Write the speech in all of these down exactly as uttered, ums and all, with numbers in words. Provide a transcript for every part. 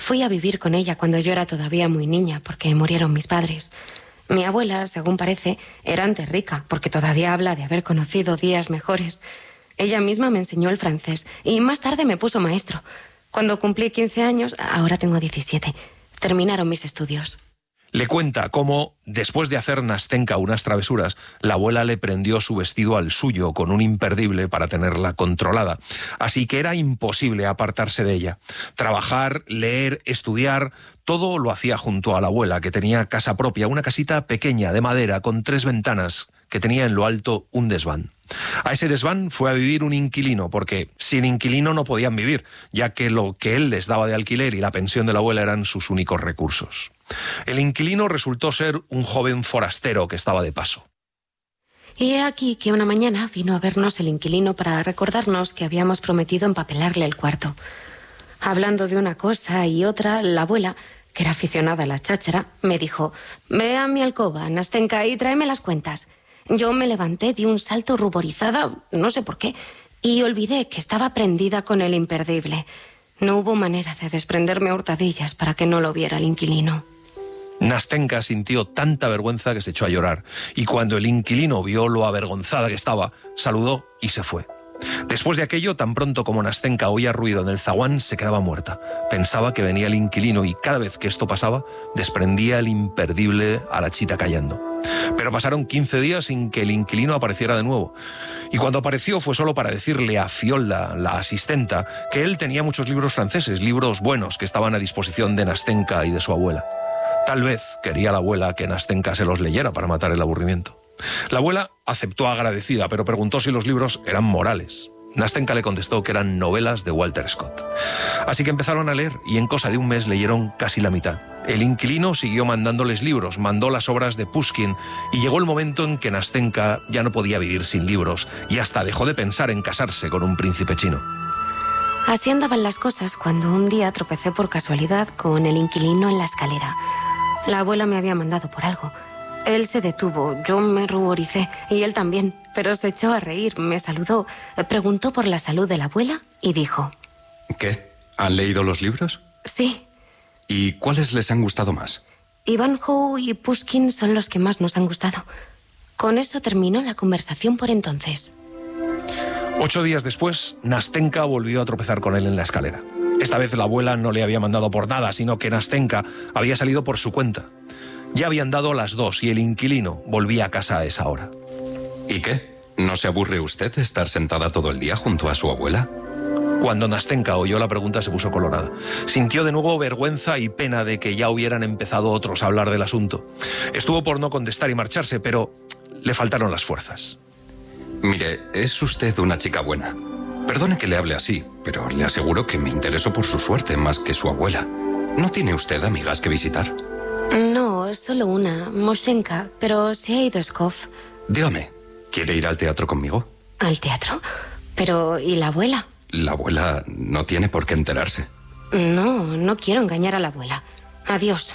Fui a vivir con ella cuando yo era todavía muy niña, porque murieron mis padres. Mi abuela, según parece, era antes rica, porque todavía habla de haber conocido días mejores. Ella misma me enseñó el francés y más tarde me puso maestro. Cuando cumplí quince años, ahora tengo diecisiete, terminaron mis estudios. Le cuenta cómo, después de hacer Nastenka unas travesuras, la abuela le prendió su vestido al suyo con un imperdible para tenerla controlada. Así que era imposible apartarse de ella. Trabajar, leer, estudiar, todo lo hacía junto a la abuela, que tenía casa propia, una casita pequeña de madera con tres ventanas, que tenía en lo alto un desván. A ese desván fue a vivir un inquilino, porque sin inquilino no podían vivir, ya que lo que él les daba de alquiler y la pensión de la abuela eran sus únicos recursos. El inquilino resultó ser un joven forastero que estaba de paso. Y he aquí que una mañana vino a vernos el inquilino para recordarnos que habíamos prometido empapelarle el cuarto. Hablando de una cosa y otra, la abuela, que era aficionada a la cháchara, me dijo: «Ve a mi alcoba, Nastenka, y tráeme las cuentas». Yo me levanté de un salto ruborizada, no sé por qué, y olvidé que estaba prendida con el imperdible. No hubo manera de desprenderme a hurtadillas para que no lo viera el inquilino. Nastenka sintió tanta vergüenza que se echó a llorar, y cuando el inquilino vio lo avergonzada que estaba, saludó y se fue. Después de aquello, tan pronto como Nastenka oía ruido en el zaguán, se quedaba muerta. Pensaba que venía el inquilino y cada vez que esto pasaba, desprendía el imperdible a la chita callando. Pero pasaron quince días sin que el inquilino apareciera de nuevo. Y cuando apareció fue solo para decirle a Fiolda, la asistenta, que él tenía muchos libros franceses, libros buenos que estaban a disposición de Nastenka y de su abuela. Tal vez quería la abuela que Nastenka se los leyera para matar el aburrimiento. La abuela aceptó agradecida, pero preguntó si los libros eran morales. Nastenka le contestó que eran novelas de Walter Scott. Así que empezaron a leer y en cosa de un mes leyeron casi la mitad. El inquilino siguió mandándoles libros, mandó las obras de Pushkin y llegó el momento en que Nastenka ya no podía vivir sin libros y hasta dejó de pensar en casarse con un príncipe chino. Así andaban las cosas cuando un día tropecé por casualidad con el inquilino en la escalera. La abuela me había mandado por algo. Él se detuvo, yo me ruboricé y él también, pero se echó a reír, me saludó, preguntó por la salud de la abuela y dijo: ¿Qué? ¿Han leído los libros? Sí. ¿Y cuáles les han gustado más? Ivanhoe y Pushkin son los que más nos han gustado. Con eso terminó la conversación por entonces. Ocho días después, Nastenka volvió a tropezar con él en la escalera. Esta vez la abuela no le había mandado por nada, sino que Nastenka había salido por su cuenta. Ya habían dado las dos y el inquilino volvía a casa a esa hora. ¿Y qué? ¿No se aburre usted de estar sentada todo el día junto a su abuela? Cuando Nastenka oyó la pregunta se puso colorada. Sintió de nuevo vergüenza y pena de que ya hubieran empezado otros a hablar del asunto. Estuvo por no contestar y marcharse, pero le faltaron las fuerzas. Mire, es usted una chica buena. Perdone que le hable así, pero le aseguro que me intereso por su suerte más que su abuela. ¿No tiene usted amigas que visitar? No, solo una, Moshenka, pero se ha ido Skov. Dígame, ¿quiere ir al teatro conmigo? ¿Al teatro? Pero, ¿y la abuela? La abuela no tiene por qué enterarse. No, no quiero engañar a la abuela. Adiós.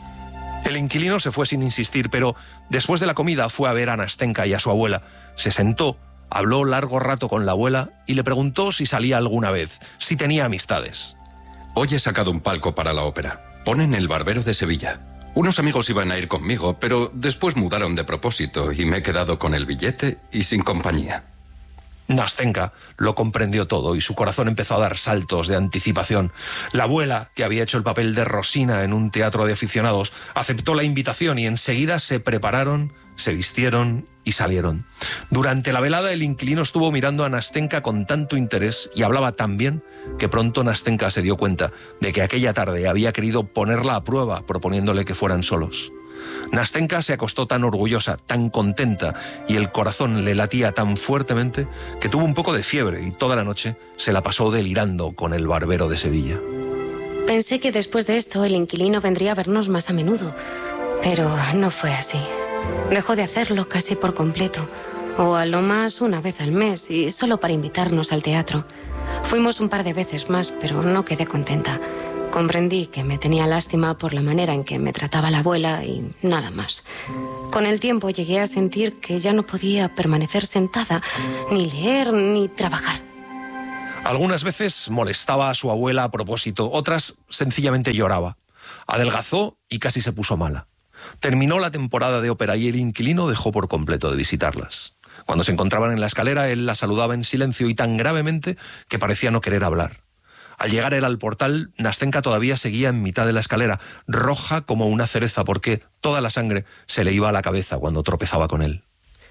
El inquilino se fue sin insistir, pero después de la comida fue a ver a Nastenka y a su abuela. Se sentó, habló largo rato con la abuela y le preguntó si salía alguna vez, si tenía amistades. Hoy he sacado un palco para la ópera. Ponen El Barbero de Sevilla. Unos amigos iban a ir conmigo, pero después mudaron de propósito y me he quedado con el billete y sin compañía. Nastenka lo comprendió todo y su corazón empezó a dar saltos de anticipación. La abuela, que había hecho el papel de Rosina en un teatro de aficionados, aceptó la invitación y enseguida se prepararon, se vistieron y salieron. Durante la velada el inquilino estuvo mirando a Nastenka con tanto interés y hablaba tan bien que pronto Nastenka se dio cuenta de que aquella tarde había querido ponerla a prueba proponiéndole que fueran solos. Nastenka se acostó tan orgullosa, tan contenta y el corazón le latía tan fuertemente que tuvo un poco de fiebre y toda la noche se la pasó delirando con el Barbero de Sevilla. Pensé que después de esto el inquilino vendría a vernos más a menudo, pero no fue así. Dejó de hacerlo casi por completo, o a lo más una vez al mes y solo para invitarnos al teatro. Fuimos un par de veces más, pero no quedé contenta. Comprendí que me tenía lástima por la manera en que me trataba la abuela y nada más. Con el tiempo llegué a sentir que ya no podía permanecer sentada, ni leer, ni trabajar. Algunas veces molestaba a su abuela a propósito, otras sencillamente lloraba. Adelgazó y casi se puso mala. Terminó la temporada de ópera y el inquilino dejó por completo de visitarlas. Cuando se encontraban en la escalera, él la saludaba en silencio y tan gravemente que parecía no querer hablar. Al llegar él al portal, Nastenka todavía seguía en mitad de la escalera, roja como una cereza, porque toda la sangre se le iba a la cabeza cuando tropezaba con él.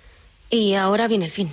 Y ahora viene el fin.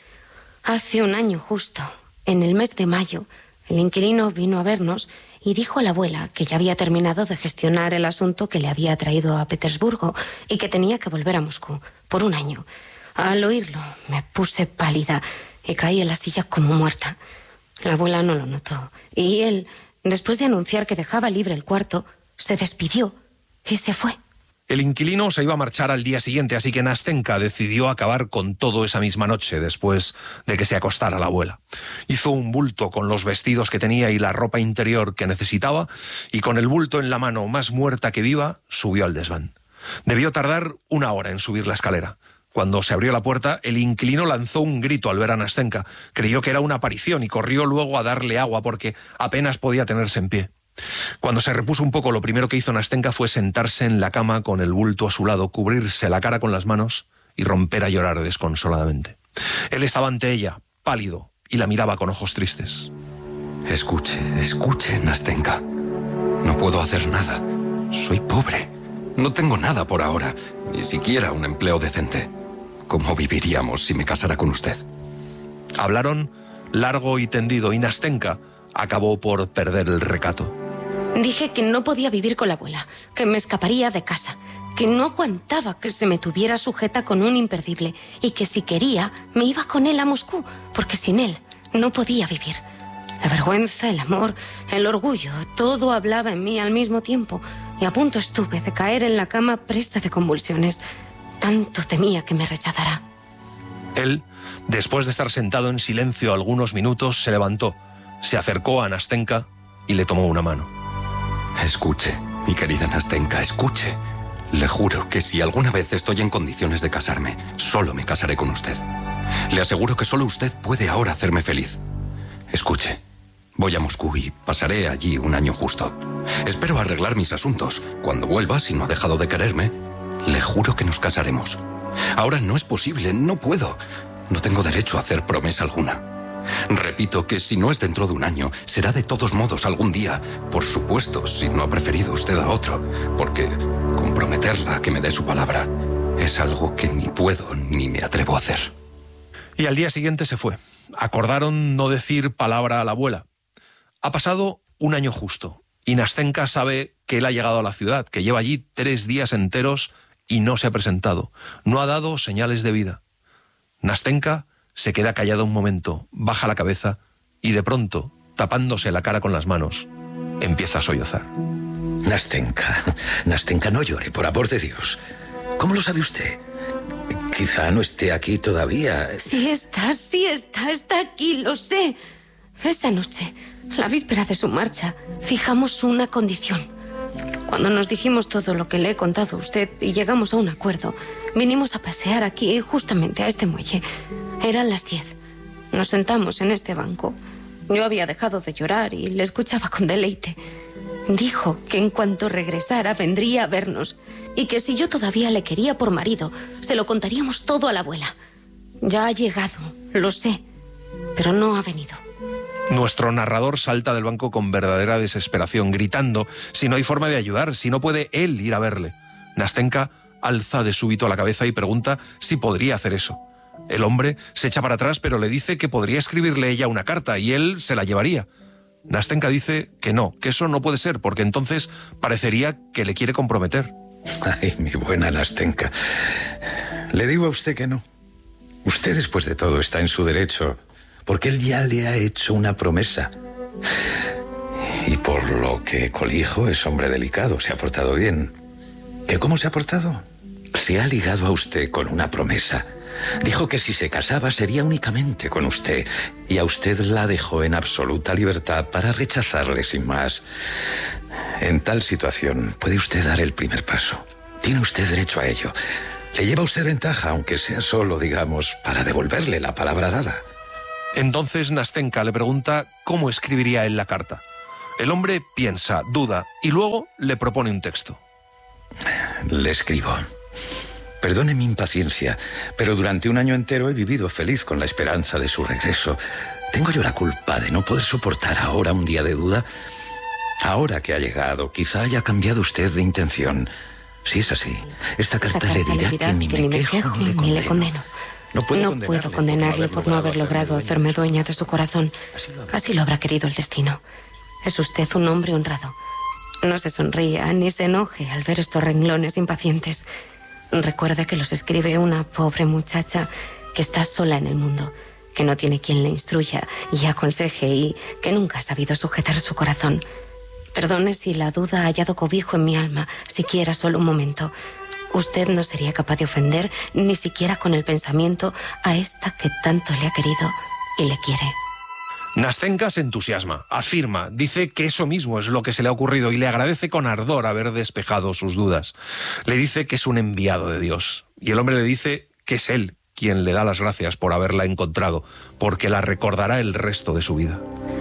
Hace un año justo, en el mes de mayo, el inquilino vino a vernos y dijo a la abuela que ya había terminado de gestionar el asunto que le había traído a Petersburgo y que tenía que volver a Moscú por un año. Al oírlo, me puse pálida y caí en la silla como muerta. La abuela no lo notó y él, después de anunciar que dejaba libre el cuarto, se despidió y se fue. El inquilino se iba a marchar al día siguiente, así que Nastenka decidió acabar con todo esa misma noche, después de que se acostara la abuela. Hizo un bulto con los vestidos que tenía y la ropa interior que necesitaba, y con el bulto en la mano, más muerta que viva, subió al desván. Debió tardar una hora en subir la escalera. Cuando se abrió la puerta, el inquilino lanzó un grito al ver a Nastenka. Creyó que era una aparición y corrió luego a darle agua porque apenas podía tenerse en pie. Cuando se repuso un poco, lo primero que hizo Nastenka fue sentarse en la cama con el bulto a su lado, cubrirse la cara con las manos y romper a llorar desconsoladamente. Él estaba ante ella, pálido, y la miraba con ojos tristes. Escuche, escuche, Nastenka. No puedo hacer nada. Soy pobre. No tengo nada por ahora, ni siquiera un empleo decente. ¿Cómo viviríamos si me casara con usted? Hablaron largo y tendido y Nastenka acabó por perder el recato. Dije que no podía vivir con la abuela, que me escaparía de casa, que no aguantaba que se me tuviera sujeta con un imperdible y que si quería me iba con él a Moscú, porque sin él no podía vivir. La vergüenza, el amor, el orgullo, todo hablaba en mí al mismo tiempo y a punto estuve de caer en la cama presa de convulsiones. Tanto temía que me rechazara. Él, después de estar sentado en silencio algunos minutos, se levantó, se acercó a Nastenka y le tomó una mano. Escuche, mi querida Nastenka, escuche. Le juro que si alguna vez estoy en condiciones de casarme, solo me casaré con usted. Le aseguro que solo usted puede ahora hacerme feliz. Escuche, voy a Moscú y pasaré allí un año justo. Espero arreglar mis asuntos. Cuando vuelva, si no ha dejado de quererme, le juro que nos casaremos. Ahora no es posible, no puedo. No tengo derecho a hacer promesa alguna. Repito que si no es dentro de un año, será de todos modos algún día. Por supuesto, si no ha preferido usted a otro, porque comprometerla a que me dé su palabra es algo que ni puedo ni me atrevo a hacer. Y al día siguiente se fue. Acordaron no decir palabra a la abuela. Ha pasado un año justo, y Nastenka sabe que él ha llegado a la ciudad, que lleva allí tres días enteros y no se ha presentado. No ha dado señales de vida. Nastenka se queda callada un momento, baja la cabeza y de pronto, tapándose la cara con las manos, empieza a sollozar. Nastenka, Nastenka, no llore, por amor de Dios. ¿Cómo lo sabe usted? Quizá no esté aquí todavía. Sí está, sí está, está aquí, lo sé. Esa noche, la víspera de su marcha, fijamos una condición. Cuando nos dijimos todo lo que le he contado a usted y llegamos a un acuerdo, vinimos a pasear aquí, justamente a este muelle. Eran las diez. Nos sentamos en este banco. Yo había dejado de llorar y le escuchaba con deleite. Dijo que en cuanto regresara vendría a vernos y que si yo todavía le quería por marido, se lo contaríamos todo a la abuela. Ya ha llegado, lo sé, pero no ha venido. Nuestro narrador salta del banco con verdadera desesperación, gritando si no hay forma de ayudar, si no puede él ir a verle. Nastenka alza de súbito la cabeza y pregunta si podría hacer eso. El hombre se echa para atrás, pero le dice que podría escribirle ella una carta y él se la llevaría. Nastenka dice que no, que eso no puede ser, porque entonces parecería que le quiere comprometer. Ay, mi buena Nastenka. Le digo a usted que no. Usted, después de todo, está en su derecho, porque él ya le ha hecho una promesa. Y por lo que colijo, es hombre delicado, se ha portado bien. ¿Que cómo se ha portado? Se ha ligado a usted con una promesa. Dijo que si se casaba sería únicamente con usted, y a usted la dejó en absoluta libertad para rechazarle sin más. En tal situación puede usted dar el primer paso. Tiene usted derecho a ello. Le lleva usted ventaja, aunque sea solo, digamos, para devolverle la palabra dada. Entonces Nastenka le pregunta cómo escribiría él la carta. El hombre piensa, duda y luego le propone un texto. Le escribo. Perdone mi impaciencia, pero durante un año entero he vivido feliz con la esperanza de su regreso. ¿Tengo yo la culpa de no poder soportar ahora un día de duda? Ahora que ha llegado, quizá haya cambiado usted de intención. Si es así, esta carta, esta carta le dirá, le dirá que ni que me quejo, quejo ni, le ni le condeno. No puedo, no condenarle, puedo condenarle por no haber logrado hacerme dueña de su corazón. Así lo, habrá, Así lo habrá querido el destino. Es usted un hombre honrado. No se sonría ni se enoje al ver estos renglones impacientes. Recuerde que los escribe una pobre muchacha que está sola en el mundo, que no tiene quien le instruya y aconseje y que nunca ha sabido sujetar su corazón. Perdone si la duda ha hallado cobijo en mi alma, siquiera solo un momento. Usted no sería capaz de ofender, ni siquiera con el pensamiento, a esta que tanto le ha querido y le quiere. Nastenka se entusiasma, afirma, dice que eso mismo es lo que se le ha ocurrido y le agradece con ardor haber despejado sus dudas. Le dice que es un enviado de Dios y el hombre le dice que es él quien le da las gracias por haberla encontrado, porque la recordará el resto de su vida.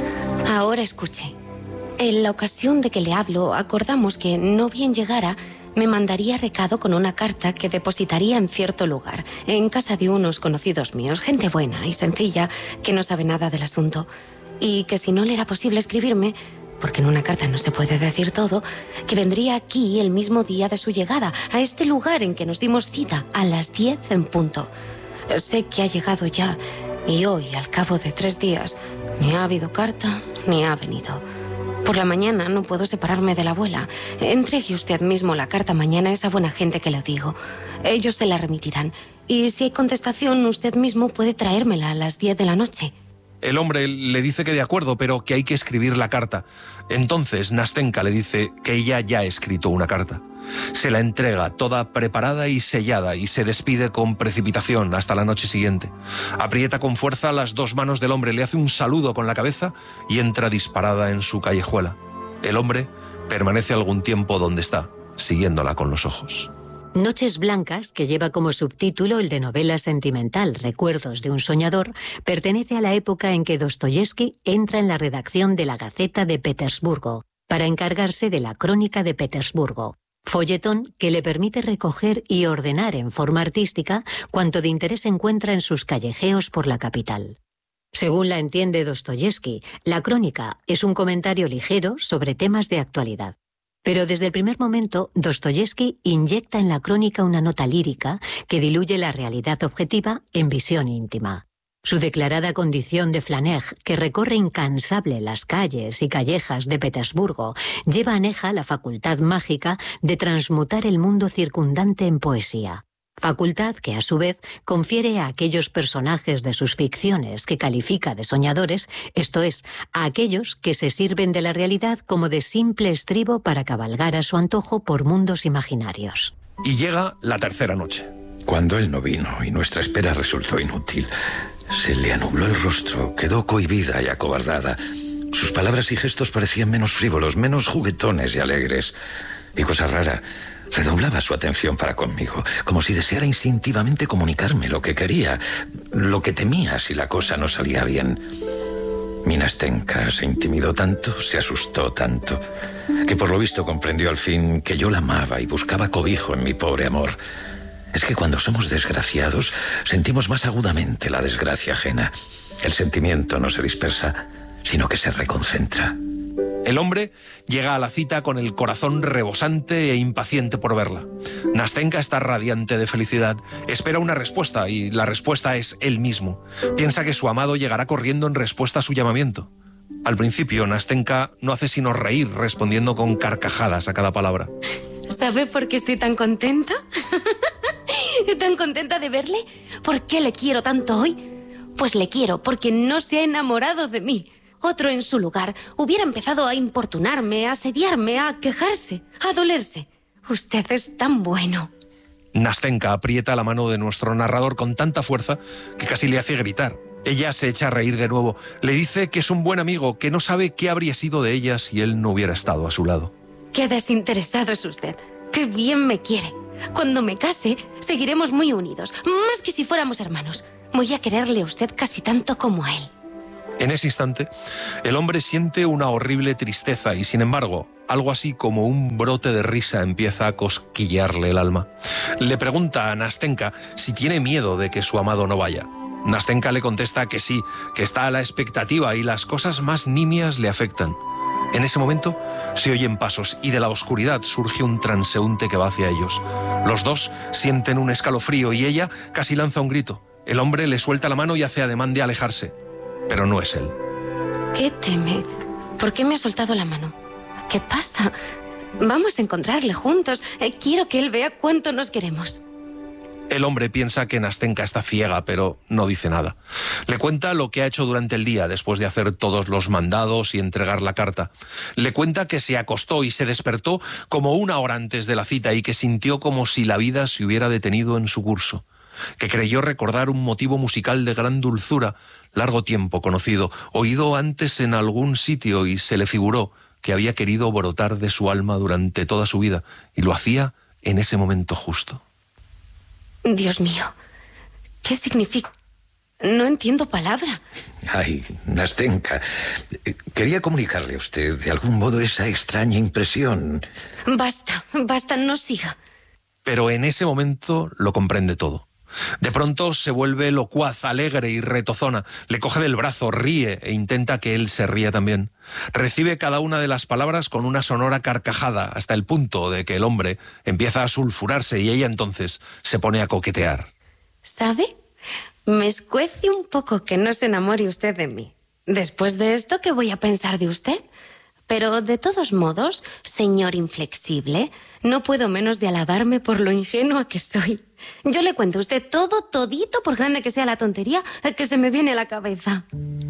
Ahora escuche. En la ocasión de que le hablo, acordamos que, no bien llegara, me mandaría recado con una carta que depositaría en cierto lugar, en casa de unos conocidos míos, gente buena y sencilla, que no sabe nada del asunto, y que si no le era posible escribirme, porque en una carta no se puede decir todo, que vendría aquí el mismo día de su llegada, a este lugar en que nos dimos cita, a las diez en punto. Sé que ha llegado ya, y hoy, al cabo de tres días, ni ha habido carta, ni ha venido. Por la mañana no puedo separarme de la abuela. Entregue usted mismo la carta mañana a esa buena gente que le digo. Ellos se la remitirán. Y si hay contestación, usted mismo puede traérmela a las diez de la noche. El hombre le dice que de acuerdo, pero que hay que escribir la carta. Entonces Nastenka le dice que ella ya ha escrito una carta. Se la entrega toda preparada y sellada y se despide con precipitación hasta la noche siguiente. Aprieta con fuerza las dos manos del hombre, le hace un saludo con la cabeza y entra disparada en su callejuela. El hombre permanece algún tiempo donde está, siguiéndola con los ojos. Noches Blancas, que lleva como subtítulo el de novela sentimental Recuerdos de un soñador, pertenece a la época en que Dostoyevski entra en la redacción de la Gaceta de Petersburgo para encargarse de la Crónica de Petersburgo, folletón que le permite recoger y ordenar en forma artística cuanto de interés encuentra en sus callejeos por la capital. Según la entiende Dostoyevski, la crónica es un comentario ligero sobre temas de actualidad. Pero desde el primer momento, Dostoyevski inyecta en la crónica una nota lírica que diluye la realidad objetiva en visión íntima. Su declarada condición de flaneur, que recorre incansable las calles y callejas de Petersburgo, lleva aneja la facultad mágica de transmutar el mundo circundante en poesía. Facultad que, a su vez, confiere a aquellos personajes de sus ficciones que califica de soñadores, esto es, a aquellos que se sirven de la realidad como de simple estribo para cabalgar a su antojo por mundos imaginarios. Y llega la tercera noche. Cuando él no vino y nuestra espera resultó inútil, se le anubló el rostro, quedó cohibida y acobardada. Sus palabras y gestos parecían menos frívolos, menos juguetones y alegres. Y cosa rara, redoblaba su atención para conmigo, como si deseara instintivamente comunicarme lo que quería, lo que temía si la cosa no salía bien. Mi Nastenka se intimidó tanto, se asustó tanto, que por lo visto comprendió al fin que yo la amaba y buscaba cobijo en mi pobre amor. Es que cuando somos desgraciados, sentimos más agudamente la desgracia ajena. El sentimiento no se dispersa, sino que se reconcentra. El hombre llega a la cita con el corazón rebosante e impaciente por verla. Nastenka está radiante de felicidad. Espera una respuesta y la respuesta es él mismo. Piensa que su amado llegará corriendo en respuesta a su llamamiento. Al principio, Nastenka no hace sino reír, respondiendo con carcajadas a cada palabra. ¿Sabe por qué estoy tan contenta? ¿Tan contenta de verle? ¿Por qué le quiero tanto hoy? Pues le quiero porque no se ha enamorado de mí. Otro en su lugar hubiera empezado a importunarme, a asediarme, a quejarse, a dolerse. Usted es tan bueno. Nastenka aprieta la mano de nuestro narrador con tanta fuerza que casi le hace gritar. Ella se echa a reír de nuevo. Le dice que es un buen amigo, que no sabe qué habría sido de ella si él no hubiera estado a su lado. Qué desinteresado es usted. Qué bien me quiere. Cuando me case, seguiremos muy unidos, más que si fuéramos hermanos. Voy a quererle a usted casi tanto como a él. En ese instante, el hombre siente una horrible tristeza y, sin embargo, algo así como un brote de risa empieza a cosquillearle el alma. Le pregunta a Nastenka si tiene miedo de que su amado no vaya. Nastenka le contesta que sí, que está a la expectativa y las cosas más nimias le afectan. En ese momento se oyen pasos y de la oscuridad surge un transeúnte que va hacia ellos. Los dos sienten un escalofrío y ella casi lanza un grito. El hombre le suelta la mano y hace ademán de alejarse, pero no es él. ¿Qué teme? ¿Por qué me ha soltado la mano? ¿Qué pasa? Vamos a encontrarle juntos. Eh, quiero que él vea cuánto nos queremos. El hombre piensa que Nastenka está ciega, pero no dice nada. Le cuenta lo que ha hecho durante el día, después de hacer todos los mandados y entregar la carta. Le cuenta que se acostó y se despertó como una hora antes de la cita y que sintió como si la vida se hubiera detenido en su curso. Que creyó recordar un motivo musical de gran dulzura, largo tiempo conocido, oído antes en algún sitio, y se le figuró que había querido brotar de su alma durante toda su vida, y lo hacía en ese momento justo. Dios mío, ¿qué significa? No entiendo palabra. Ay, Nastenka, quería comunicarle a usted de algún modo esa extraña impresión. Basta, basta, no siga. Pero en ese momento lo comprende todo. De pronto se vuelve locuaz, alegre y retozona. Le coge del brazo, ríe e intenta que él se ría también. Recibe cada una de las palabras con una sonora carcajada, hasta el punto de que el hombre empieza a sulfurarse y ella entonces se pone a coquetear. ¿Sabe? Me escuece un poco que no se enamore usted de mí. Después de esto, ¿qué voy a pensar de usted? Pero de todos modos, señor inflexible, no puedo menos de alabarme por lo ingenua que soy. Yo le cuento a usted todo, todito, por grande que sea la tontería, que se me viene a la cabeza.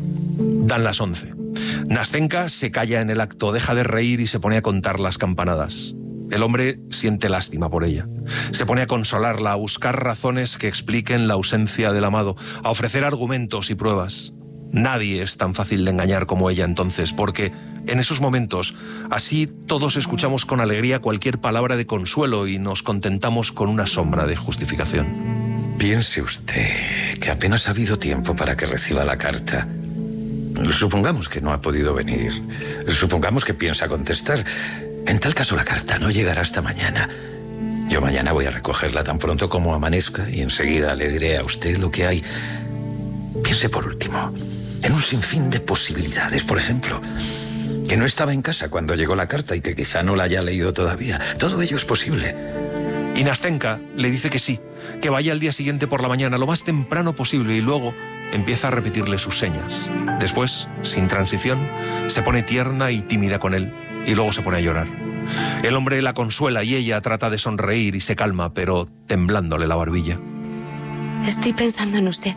Dan las once. Nastenka se calla en el acto, deja de reír y se pone a contar las campanadas. El hombre siente lástima por ella. Se pone a consolarla, a buscar razones que expliquen la ausencia del amado, a ofrecer argumentos y pruebas. Nadie es tan fácil de engañar como ella entonces, porque en esos momentos, así todos escuchamos con alegría cualquier palabra de consuelo y nos contentamos con una sombra de justificación. Piense usted que apenas ha habido tiempo para que reciba la carta. Supongamos que no ha podido venir. Supongamos que piensa contestar. En tal caso, la carta no llegará hasta mañana. Yo mañana voy a recogerla tan pronto como amanezca y enseguida le diré a usted lo que hay. Piense por último en un sinfín de posibilidades. Por ejemplo, que no estaba en casa cuando llegó la carta y que quizá no la haya leído todavía. Todo ello es posible. Y Nastenka le dice que sí, que vaya al día siguiente por la mañana, lo más temprano posible, y luego empieza a repetirle sus señas. Después, sin transición, se pone tierna y tímida con él, y luego se pone a llorar. El hombre la consuela y ella trata de sonreír y se calma, pero temblándole la barbilla. Estoy pensando en usted.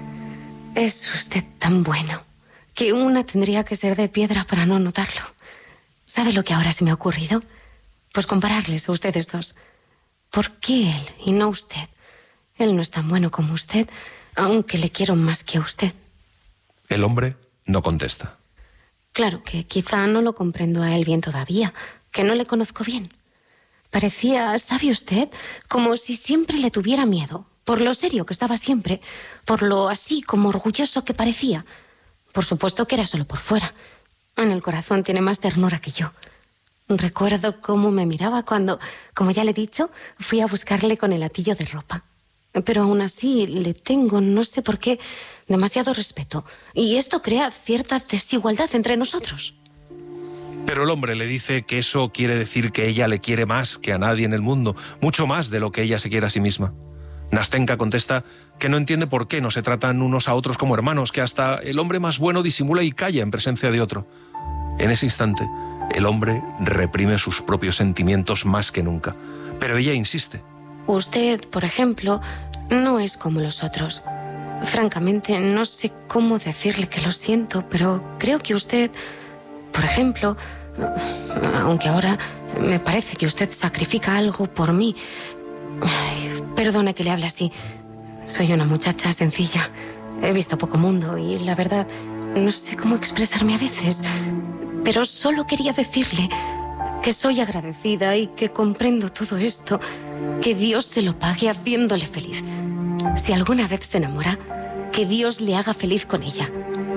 Es usted tan bueno que una tendría que ser de piedra para no notarlo. ¿Sabe lo que ahora se me ha ocurrido? Pues compararles a ustedes dos. ¿Por qué él y no usted? Él no es tan bueno como usted, aunque le quiero más que a usted. El hombre no contesta. Claro que quizá no lo comprendo a él bien todavía, que no le conozco bien. Parecía, ¿sabe usted?, como si siempre le tuviera miedo, por lo serio que estaba siempre, por lo así como orgulloso que parecía. Por supuesto que era solo por fuera. En el corazón tiene más ternura que yo. Recuerdo cómo me miraba cuando, como ya le he dicho, fui a buscarle con el atillo de ropa. Pero aún así le tengo, no sé por qué, demasiado respeto. Y esto crea cierta desigualdad entre nosotros. Pero el hombre le dice que eso quiere decir que ella le quiere más que a nadie en el mundo, mucho más de lo que ella se quiere a sí misma. Nastenka contesta que no entiende por qué no se tratan unos a otros como hermanos, que hasta el hombre más bueno disimula y calla en presencia de otro. En ese instante, el hombre reprime sus propios sentimientos más que nunca, pero ella insiste. Usted, por ejemplo, no es como los otros. Francamente, no sé cómo decirle que lo siento, pero creo que usted, por ejemplo, aunque ahora me parece que usted sacrifica algo por mí. Ay, perdone que le hable así. Soy una muchacha sencilla. He visto poco mundo y, la verdad, no sé cómo expresarme a veces. Pero solo quería decirle que soy agradecida y que comprendo todo esto. Que Dios se lo pague haciéndole feliz. Si alguna vez se enamora, que Dios le haga feliz con ella.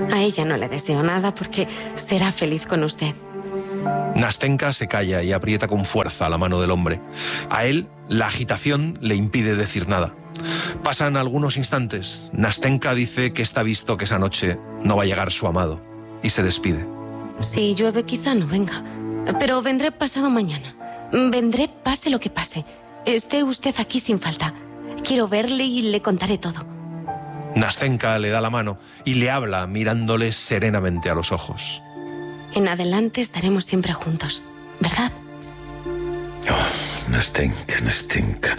A ella no le deseo nada porque será feliz con usted. Nastenka se calla y aprieta con fuerza la mano del hombre. A él, la agitación le impide decir nada. Pasan algunos instantes. Nastenka dice que está visto que esa noche no va a llegar su amado y se despide. Si llueve quizá no venga, pero vendré pasado mañana. Vendré pase lo que pase. Esté usted aquí sin falta. Quiero verle y le contaré todo. Nastenka le da la mano y le habla mirándole serenamente a los ojos. En adelante estaremos siempre juntos, ¿verdad? Oh, Nastenka, Nastenka.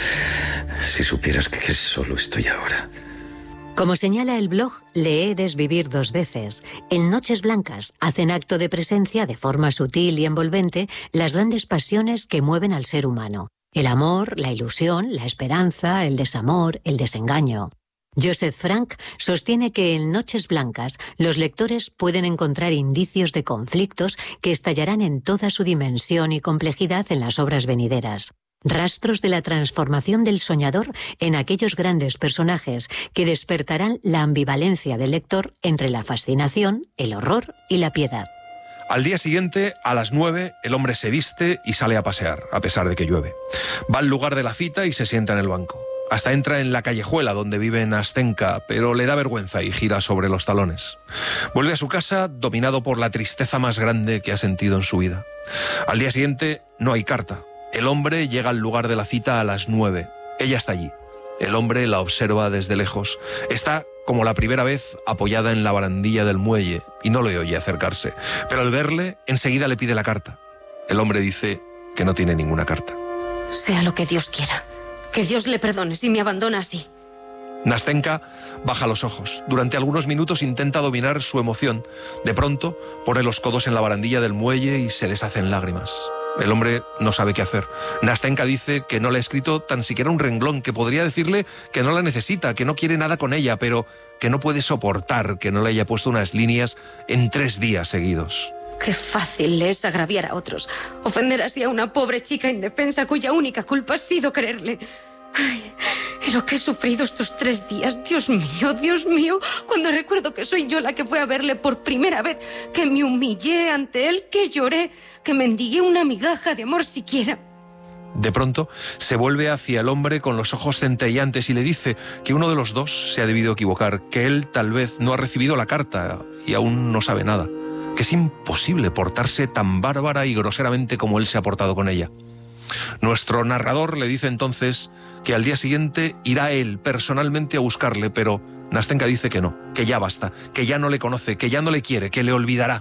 Si supieras que, que solo estoy ahora. Como señala el blog, leer es vivir dos veces. En Noches Blancas hacen acto de presencia de forma sutil y envolvente las grandes pasiones que mueven al ser humano. El amor, la ilusión, la esperanza, el desamor, el desengaño. Joseph Frank sostiene que en Noches Blancas los lectores pueden encontrar indicios de conflictos que estallarán en toda su dimensión y complejidad en las obras venideras. Rastros de la transformación del soñador en aquellos grandes personajes que despertarán la ambivalencia del lector entre la fascinación, el horror y la piedad. Al día siguiente, a las nueve, el hombre se viste y sale a pasear, a pesar de que llueve. Va al lugar de la cita y se sienta en el banco. Hasta entra en la callejuela donde vive Nastenka, pero le da vergüenza y gira sobre los talones. Vuelve a su casa dominado por la tristeza más grande que ha sentido en su vida. Al día siguiente, no hay carta. El hombre llega al lugar de la cita a las nueve. Ella está allí. El hombre la observa desde lejos. Está, como la primera vez, apoyada en la barandilla del muelle y no le oye acercarse. Pero al verle, enseguida le pide la carta. El hombre dice que no tiene ninguna carta. Sea lo que Dios quiera. Que Dios le perdone si me abandona así. Nastenka baja los ojos. Durante algunos minutos intenta dominar su emoción. De pronto, pone los codos en la barandilla del muelle y se deshace en lágrimas. El hombre no sabe qué hacer. Nastenka dice que no le ha escrito tan siquiera un renglón, que podría decirle que no la necesita, que no quiere nada con ella, pero que no puede soportar que no le haya puesto unas líneas en tres días seguidos. Qué fácil es agraviar a otros, ofender así a una pobre chica indefensa cuya única culpa ha sido quererle. Ay, y lo que he sufrido estos tres días, Dios mío, Dios mío, cuando recuerdo que soy yo la que fue a verle por primera vez, que me humillé ante él, que lloré, que mendigué una migaja de amor siquiera. De pronto, se vuelve hacia el hombre con los ojos centelleantes y le dice que uno de los dos se ha debido equivocar, que él tal vez no ha recibido la carta y aún no sabe nada, que es imposible portarse tan bárbara y groseramente como él se ha portado con ella. Nuestro narrador le dice entonces que al día siguiente irá él personalmente a buscarle, pero Nastenka dice que no, que ya basta, que ya no le conoce, que ya no le quiere, que le olvidará.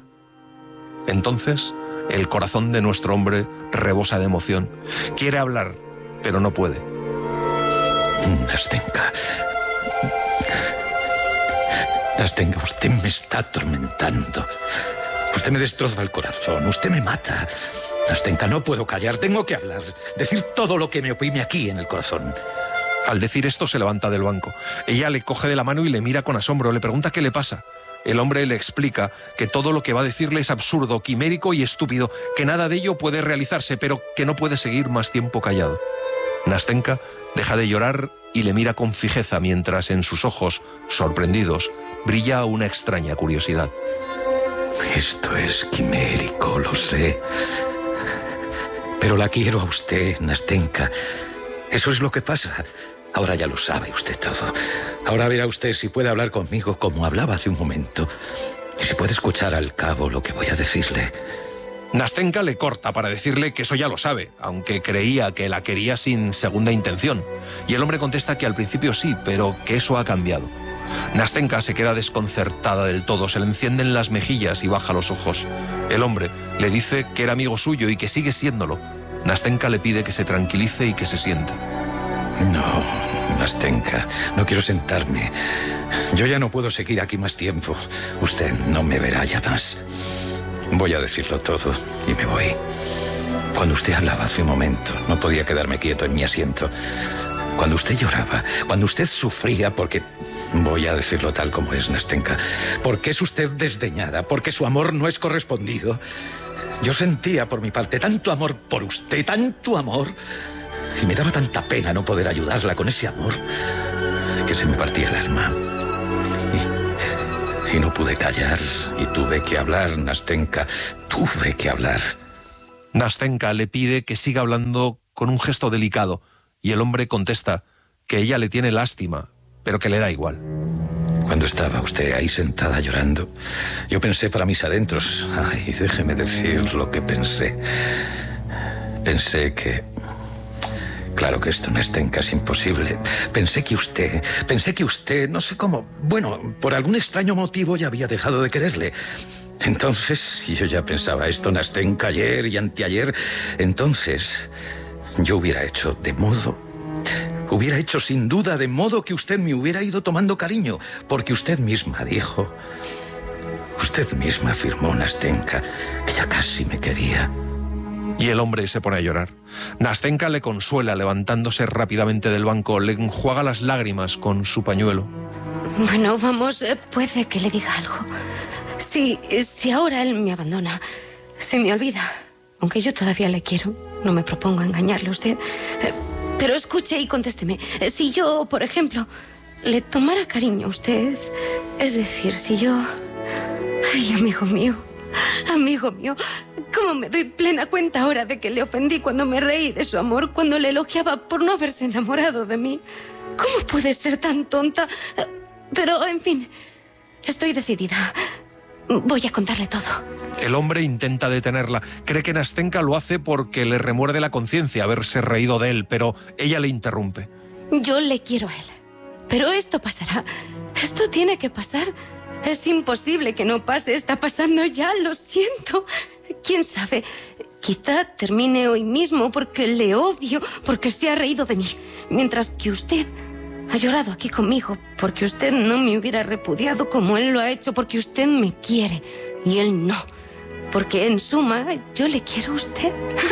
Entonces, el corazón de nuestro hombre rebosa de emoción. Quiere hablar, pero no puede. Nastenka. Nastenka, usted me está atormentando. Usted me destroza el corazón, usted me mata. Nastenka, no puedo callar, tengo que hablar, decir todo lo que me oprime aquí en el corazón. Al decir esto se levanta del banco. Ella le coge de la mano y le mira con asombro, le pregunta qué le pasa. El hombre le explica que todo lo que va a decirle es absurdo, quimérico y estúpido, que nada de ello puede realizarse, pero que no puede seguir más tiempo callado. Nastenka deja de llorar y le mira con fijeza mientras en sus ojos, sorprendidos, brilla una extraña curiosidad. Esto es quimérico, lo sé. Pero la quiero a usted, Nastenka. Eso es lo que pasa. Ahora ya lo sabe usted todo. Ahora verá usted si puede hablar conmigo como hablaba hace un momento. Y si puede escuchar al cabo lo que voy a decirle. Nastenka le corta para decirle que eso ya lo sabe, aunque creía que la quería sin segunda intención. Y el hombre contesta que al principio sí, pero que eso ha cambiado. Nastenka se queda desconcertada del todo, se le encienden las mejillas y baja los ojos. El hombre le dice que era amigo suyo y que sigue siéndolo. Nastenka le pide que se tranquilice y que se siente. No, Nastenka, no quiero sentarme. Yo ya no puedo seguir aquí más tiempo. Usted no me verá ya más. Voy a decirlo todo y me voy. Cuando usted hablaba hace un momento, no podía quedarme quieto en mi asiento. Cuando usted lloraba, cuando usted sufría porque... Voy a decirlo tal como es, Nastenka. Porque es usted desdeñada, porque su amor no es correspondido. Yo sentía por mi parte tanto amor por usted, tanto amor... Y me daba tanta pena no poder ayudarla con ese amor que se me partía el alma. Y, Y no pude callar y tuve que hablar, Nastenka. Tuve que hablar. Nastenka le pide que siga hablando con un gesto delicado y el hombre contesta que ella le tiene lástima, pero que le da igual. Cuando estaba usted ahí sentada llorando, yo pensé para mis adentros, ay, déjeme decir lo que pensé. Pensé que... Claro que esto, Nastenka, es imposible. Pensé que usted, pensé que usted, no sé cómo, bueno, por algún extraño motivo ya había dejado de quererle. Entonces, yo ya pensaba esto, Nastenka, ayer y anteayer. Entonces, yo hubiera hecho de modo... Hubiera hecho sin duda de modo que usted me hubiera ido tomando cariño, porque usted misma dijo, usted misma afirmó, Nastenka, que ya casi me quería. Y el hombre se pone a llorar. Nastenka le consuela levantándose rápidamente del banco, le enjuaga las lágrimas con su pañuelo. Bueno, vamos, eh, puede que le diga algo. Si, si ahora él me abandona, se me olvida, aunque yo todavía le quiero, no me propongo engañarle a usted, eh, pero escuche y contésteme. Si yo, por ejemplo, le tomara cariño a usted, es decir, si yo... Ay, amigo mío, amigo mío, ¿cómo me doy plena cuenta ahora de que le ofendí cuando me reí de su amor, cuando le elogiaba por no haberse enamorado de mí? ¿Cómo pude ser tan tonta? Pero, en fin, estoy decidida. Voy a contarle todo. El hombre intenta detenerla. Cree que Nastenka lo hace porque le remuerde la conciencia haberse reído de él, pero ella le interrumpe. Yo le quiero a él, pero esto pasará. Esto tiene que pasar. Es imposible que no pase. Está pasando ya, lo siento. ¿Quién sabe? Quizá termine hoy mismo porque le odio, porque se ha reído de mí. Mientras que usted ha llorado aquí conmigo porque usted no me hubiera repudiado como él lo ha hecho, porque usted me quiere y él no. Porque en suma, yo le quiero a usted.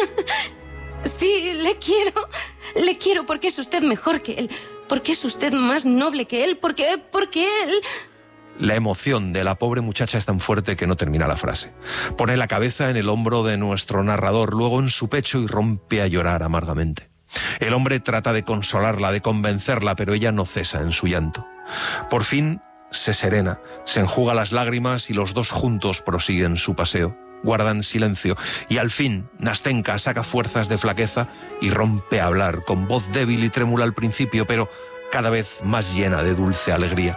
Sí, le quiero. Le quiero porque es usted mejor que él. Porque es usted más noble que él. Porque, porque él... La emoción de la pobre muchacha es tan fuerte que no termina la frase. Pone la cabeza en el hombro de nuestro narrador, luego en su pecho y rompe a llorar amargamente. El hombre trata de consolarla, de convencerla, pero ella no cesa en su llanto. Por fin se serena, se enjuga las lágrimas y los dos juntos prosiguen su paseo. Guardan silencio y al fin Nastenka saca fuerzas de flaqueza y rompe a hablar, con voz débil y trémula al principio, pero cada vez más llena de dulce alegría.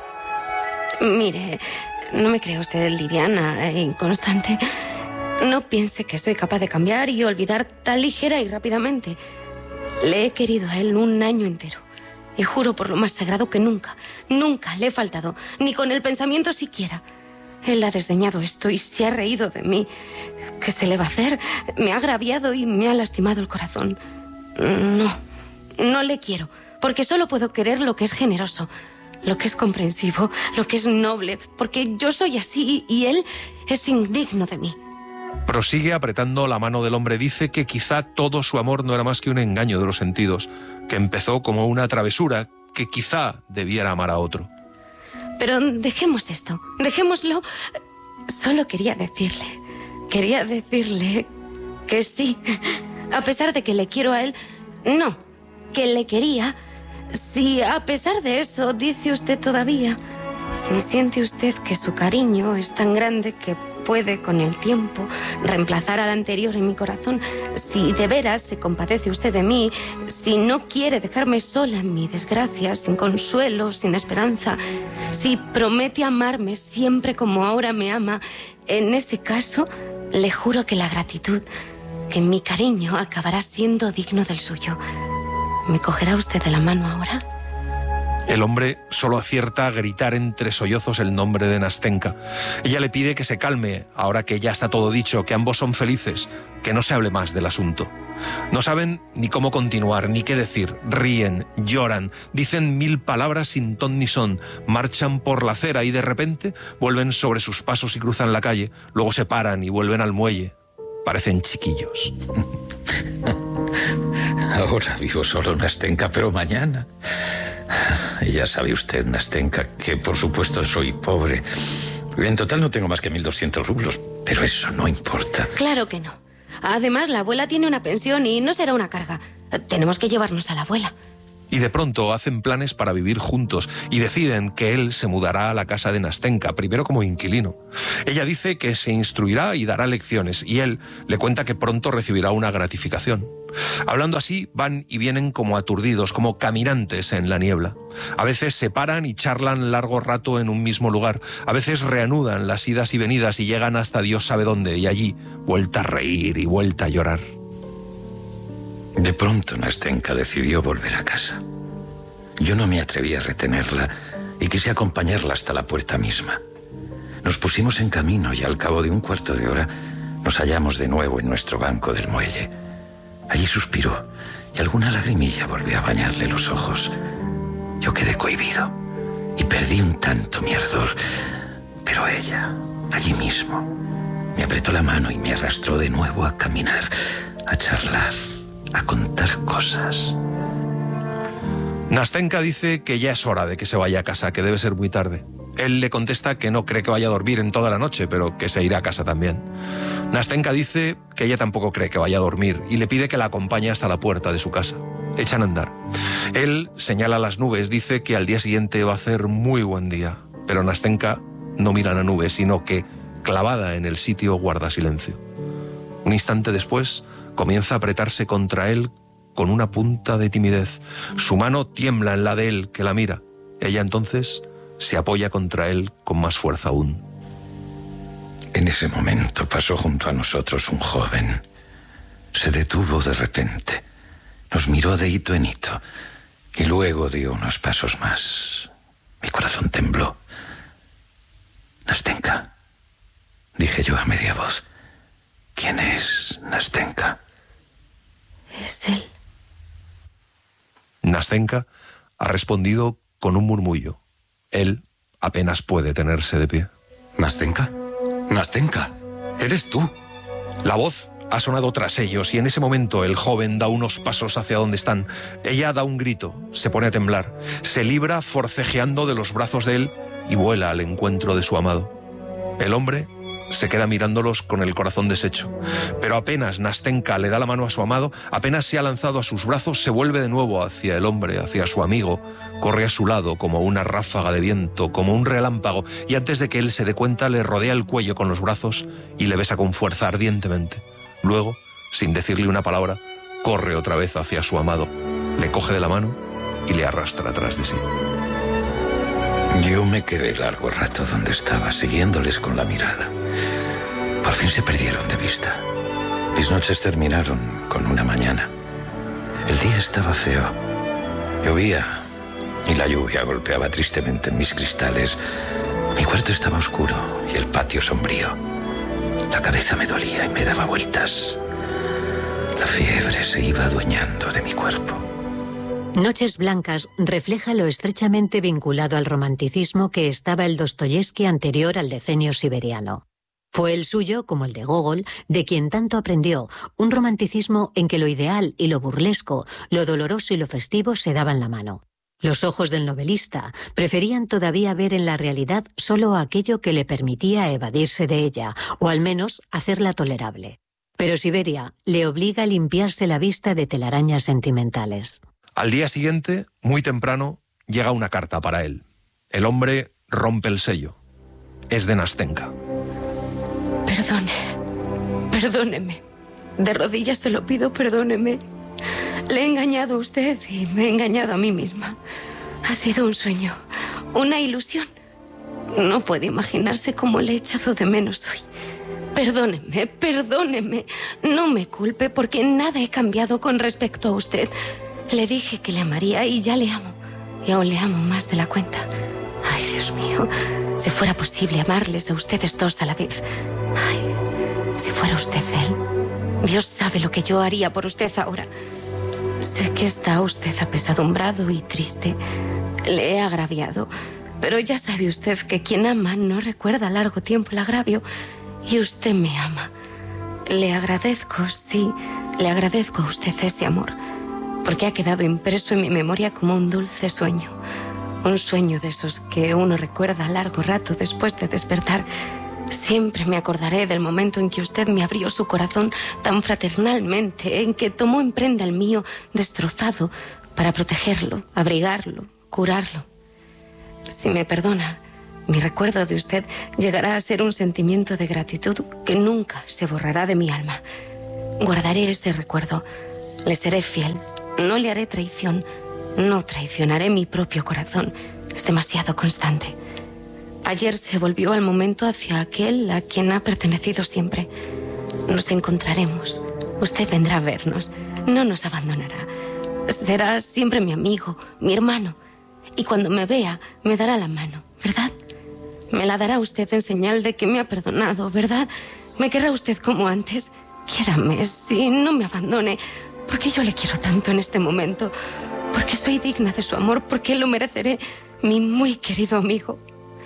Mire, no me crea usted liviana e inconstante. No piense que soy capaz de cambiar y olvidar tan ligera y rápidamente. Le he querido a él un año entero. Y juro por lo más sagrado que nunca, nunca le he faltado, ni con el pensamiento siquiera. Él ha desdeñado esto y se ha reído de mí. ¿Qué se le va a hacer? Me ha agraviado y me ha lastimado el corazón. No, no le quiero, porque solo puedo querer lo que es generoso, lo que es comprensivo, lo que es noble, porque yo soy así y él es indigno de mí. Prosigue apretando la mano del hombre. Dice que quizá todo su amor no era más que un engaño de los sentidos, que empezó como una travesura, que quizá debiera amar a otro. Pero dejemos esto, dejémoslo. Solo quería decirle, quería decirle que sí, a pesar de que le quiero a él, no, que le quería. Si a pesar de eso dice usted todavía, si siente usted que su cariño es tan grande que puede con el tiempo reemplazar al anterior en mi corazón, si de veras se compadece usted de mí, si no quiere dejarme sola en mi desgracia, sin consuelo, sin esperanza, si promete amarme siempre como ahora me ama, en ese caso le juro que la gratitud, que mi cariño acabará siendo digno del suyo. ¿Me cogerá usted de la mano ahora? El hombre solo acierta a gritar entre sollozos el nombre de Nastenka. Ella le pide que se calme, ahora que ya está todo dicho, que ambos son felices, que no se hable más del asunto. No saben ni cómo continuar, ni qué decir. Ríen, lloran, dicen mil palabras sin ton ni son, marchan por la acera y de repente vuelven sobre sus pasos y cruzan la calle. Luego se paran y vuelven al muelle. Parecen chiquillos. Ahora vivo solo, Nastenka, pero mañana... Y ya sabe usted, Nastenka, que por supuesto soy pobre. En total no tengo más que mil doscientos rublos, pero eso no importa. Claro que no. Además, la abuela tiene una pensión y no será una carga. Tenemos que llevarnos a la abuela. y de pronto hacen planes para vivir juntos y deciden que él se mudará a la casa de Nastenka, primero como inquilino. Ella dice que se instruirá y dará lecciones y él le cuenta que pronto recibirá una gratificación. Hablando así, van y vienen como aturdidos, como caminantes en la niebla. A veces se paran y charlan largo rato en un mismo lugar. A veces reanudan las idas y venidas y llegan hasta Dios sabe dónde, y allí vuelta a reír y vuelta a llorar. De pronto Nastenka decidió volver a casa. Yo no me atreví a retenerla y quise acompañarla hasta la puerta misma. Nos pusimos en camino y al cabo de un cuarto de hora nos hallamos de nuevo en nuestro banco del muelle. Allí suspiró y alguna lagrimilla volvió a bañarle los ojos. Yo quedé cohibido y perdí un tanto mi ardor, pero ella, allí mismo, me apretó la mano y me arrastró de nuevo a caminar, a charlar, a contar cosas. Nastenka dice que ya es hora de que se vaya a casa, que debe ser muy tarde. Él le contesta que no cree que vaya a dormir en toda la noche, pero que se irá a casa también. Nastenka dice que ella tampoco cree que vaya a dormir y le pide que la acompañe hasta la puerta de su casa. Echan a andar. Él señala las nubes, dice que al día siguiente va a hacer muy buen día, pero Nastenka no mira la nube, sino que, clavada en el sitio, guarda silencio. Un instante después, comienza a apretarse contra él con una punta de timidez. Su mano tiembla en la de él, que la mira. Ella entonces se apoya contra él con más fuerza aún. En ese momento pasó junto a nosotros un joven. Se detuvo de repente, nos miró de hito en hito y luego dio unos pasos más. Mi corazón tembló. Nastenka, dije yo a media voz. ¿Quién es Nastenka? Es él. Nastenka ha respondido con un murmullo. Él apenas puede tenerse de pie. ¿Nastenka? ¡Nastenka! ¡Eres tú! La voz ha sonado tras ellos y en ese momento el joven da unos pasos hacia donde están. Ella da un grito, se pone a temblar, se libra forcejeando de los brazos de él y vuela al encuentro de su amado. El hombre se queda mirándolos con el corazón deshecho. Pero apenas Nastenka le da la mano a su amado, apenas se ha lanzado a sus brazos, se vuelve de nuevo hacia el hombre, hacia su amigo, corre a su lado como una ráfaga de viento, como un relámpago, y antes de que él se dé cuenta le rodea el cuello con los brazos y le besa con fuerza ardientemente. Luego, sin decirle una palabra, corre otra vez hacia su amado, le coge de la mano y le arrastra atrás de sí. Yo me quedé largo rato donde estaba, siguiéndoles con la mirada. Por fin se perdieron de vista. Mis noches terminaron con una mañana. El día estaba feo. Llovía y la lluvia golpeaba tristemente en mis cristales. Mi cuarto estaba oscuro y el patio sombrío. La cabeza me dolía y me daba vueltas. La fiebre se iba adueñando de mi cuerpo. Noches Blancas refleja lo estrechamente vinculado al romanticismo que estaba el Dostoyevski anterior al decenio siberiano. Fue el suyo, como el de Gogol, de quien tanto aprendió, un romanticismo en que lo ideal y lo burlesco, lo doloroso y lo festivo se daban la mano. Los ojos del novelista preferían todavía ver en la realidad solo aquello que le permitía evadirse de ella, o al menos hacerla tolerable. Pero Siberia le obliga a limpiarse la vista de telarañas sentimentales. Al día siguiente, muy temprano, llega una carta para él. El hombre rompe el sello. Es de Nastenka. Perdone, perdóneme. De rodillas se lo pido, perdóneme. Le he engañado a usted y me he engañado a mí misma. Ha sido un sueño, una ilusión. No puede imaginarse cómo le he echado de menos hoy. Perdóneme, perdóneme. No me culpe porque nada he cambiado con respecto a usted. Le dije que le amaría y ya le amo. Y aún le amo más de la cuenta. Ay, Dios mío, si fuera posible amarles a ustedes dos a la vez. Ay, si fuera usted él. Dios sabe lo que yo haría por usted ahora. Sé que está usted apesadumbrado y triste. Le he agraviado. Pero ya sabe usted que quien ama no recuerda a largo tiempo el agravio. Y usted me ama. Le agradezco, sí, le agradezco a usted ese amor. Porque ha quedado impreso en mi memoria como un dulce sueño. Un sueño de esos que uno recuerda a largo rato después de despertar. Siempre me acordaré del momento en que usted me abrió su corazón tan fraternalmente, en que tomó en prenda el mío, destrozado, para protegerlo, abrigarlo, curarlo. Si me perdona, mi recuerdo de usted llegará a ser un sentimiento de gratitud que nunca se borrará de mi alma. Guardaré ese recuerdo, le seré fiel, no le haré traición, no traicionaré mi propio corazón. Es demasiado constante. Ayer se volvió al momento hacia aquel a quien ha pertenecido siempre. Nos encontraremos. Usted vendrá a vernos. No nos abandonará. Será siempre mi amigo, mi hermano. Y cuando me vea, me dará la mano, ¿verdad? Me la dará usted en señal de que me ha perdonado, ¿verdad? Me querrá usted como antes. Quiérame, sí, no me abandone. Porque yo le quiero tanto en este momento. Porque soy digna de su amor. Porque lo mereceré, mi muy querido amigo.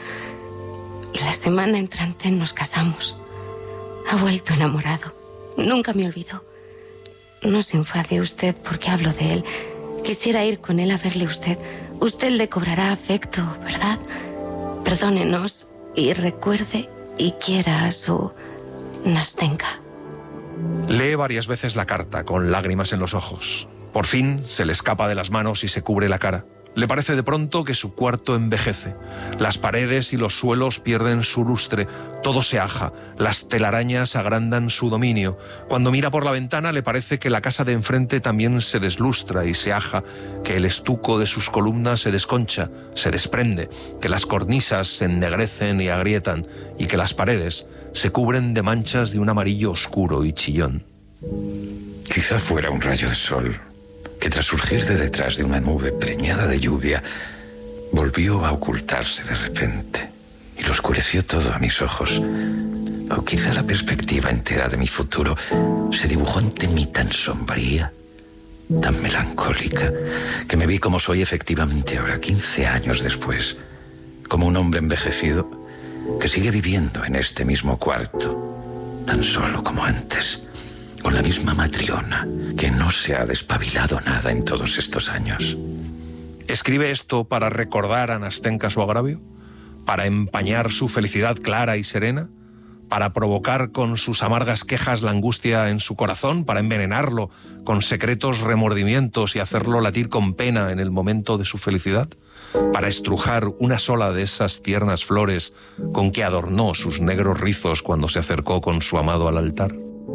La semana entrante nos casamos. Ha vuelto enamorado. Nunca me olvidó. No se enfade usted porque hablo de él. Quisiera ir con él a verle usted. Usted le cobrará afecto, ¿verdad? Perdónenos y recuerde y quiera a su Nastenka. Lee varias veces la carta con lágrimas en los ojos. Por fin se le escapa de las manos y se cubre la cara. Le parece de pronto que su cuarto envejece. Las paredes y los suelos pierden su lustre, todo se aja, las telarañas agrandan su dominio. Cuando mira por la ventana le parece que la casa de enfrente también se deslustra y se aja, que el estuco de sus columnas se desconcha, se desprende, que las cornisas se ennegrecen y agrietan y que las paredes se cubren de manchas de un amarillo oscuro y chillón. Quizá fuera un rayo de sol que tras surgir de detrás de una nube preñada de lluvia, volvió a ocultarse de repente y lo oscureció todo a mis ojos. O quizá la perspectiva entera de mi futuro se dibujó ante mí tan sombría, tan melancólica, que me vi como soy efectivamente ahora, quince años después, como un hombre envejecido que sigue viviendo en este mismo cuarto, tan solo como antes, con la misma matriona que no se ha despabilado nada en todos estos años. ¿Escribe esto para recordar a Nastenka su agravio? ¿Para empañar su felicidad clara y serena? ¿Para provocar con sus amargas quejas la angustia en su corazón? ¿Para envenenarlo con secretos remordimientos y hacerlo latir con pena en el momento de su felicidad? ¿Para estrujar una sola de esas tiernas flores con que adornó sus negros rizos cuando se acercó con su amado al altar?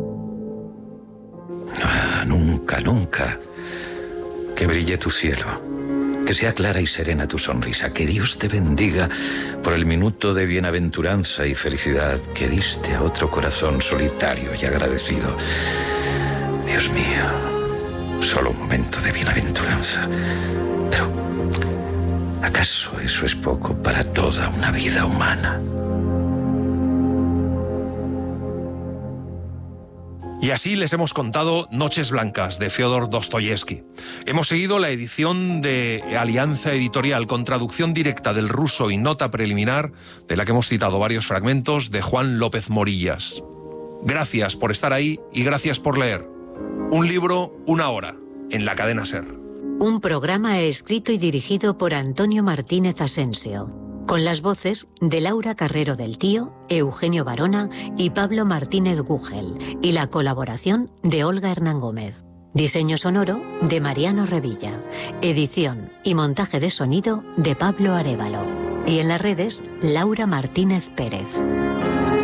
Ah, nunca, nunca. Que brille tu cielo, que sea clara y serena tu sonrisa, que Dios te bendiga por el minuto de bienaventuranza y felicidad que diste a otro corazón solitario y agradecido. Dios mío, solo un momento de bienaventuranza. Pero, ¿acaso eso es poco para toda una vida humana? Y así les hemos contado Noches Blancas, de Fyodor Dostoyevsky. Hemos seguido la edición de Alianza Editorial, con traducción directa del ruso y nota preliminar, de la que hemos citado varios fragmentos, de Juan López Morillas. Gracias por estar ahí y gracias por leer. Un libro, una hora, en la cadena SER. Un programa escrito y dirigido por Antonio Martínez Asensio, con las voces de Laura Carrero del Tío, Eugenio Barona y Pablo Martínez Gugel, y la colaboración de Olga Hernán Gómez. Diseño sonoro de Mariano Revilla. Edición y montaje de sonido de Pablo Arévalo. Y en las redes, Laura Martínez Pérez.